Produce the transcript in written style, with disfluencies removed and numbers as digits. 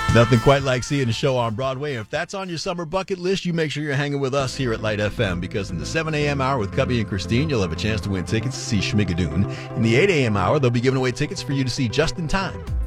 Nothing quite like seeing a show on Broadway. If that's on your summer bucket list, you make sure you're hanging with us here at Light FM, because in the 7 a.m. hour with Cubby and Christine, you'll have a chance to win tickets to see Schmigadoon. In the 8 a.m. hour, they'll be giving away tickets for you to see Just in Time.